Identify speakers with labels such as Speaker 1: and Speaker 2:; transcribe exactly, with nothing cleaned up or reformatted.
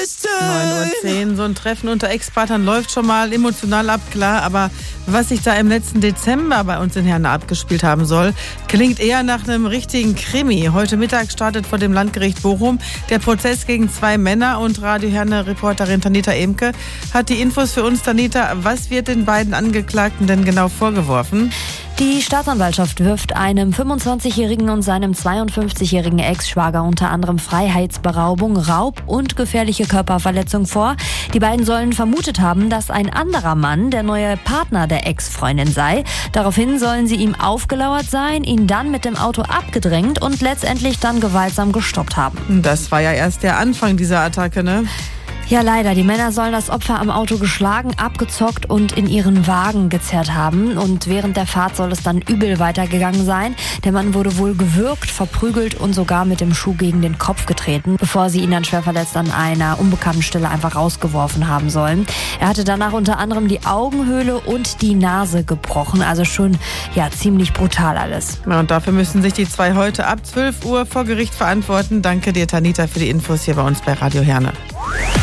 Speaker 1: neun Uhr zehn, so ein Treffen unter Ex-Partnern läuft schon mal emotional ab, klar, aber was sich da im letzten Dezember bei uns in Herne abgespielt haben soll, klingt eher nach einem richtigen Krimi. Heute Mittag startet vor dem Landgericht Bochum der Prozess gegen zwei Männer und Radio Herne-Reporterin Tanita Emke hat die Infos für uns. Tanita, was wird den beiden Angeklagten denn genau vorgeworfen?
Speaker 2: Die Staatsanwaltschaft wirft einem fünfundzwanzigjährigen und seinem zweiundfünfzigjährigen Ex-Schwager unter anderem Freiheitsberaubung, Raub und gefährliche Körperverletzung vor. Die beiden sollen vermutet haben, dass ein anderer Mann der neue Partner der Ex-Freundin sei. Daraufhin sollen sie ihm aufgelauert sein, ihn dann mit dem Auto abgedrängt und letztendlich dann gewaltsam gestoppt haben.
Speaker 1: Das war ja erst der Anfang dieser Attacke, ne?
Speaker 2: Ja, leider. Die Männer sollen das Opfer am Auto geschlagen, abgezockt und in ihren Wagen gezerrt haben. Und während der Fahrt soll es dann übel weitergegangen sein. Der Mann wurde wohl gewürgt, verprügelt und sogar mit dem Schuh gegen den Kopf getreten, bevor sie ihn dann schwer verletzt an einer unbekannten Stelle einfach rausgeworfen haben sollen. Er hatte danach unter anderem die Augenhöhle und die Nase gebrochen. Also schon, ja, ziemlich brutal alles.
Speaker 1: Ja, und dafür müssen sich die zwei heute ab zwölf Uhr vor Gericht verantworten. Danke dir, Tanita, für die Infos hier bei uns bei Radio Herne.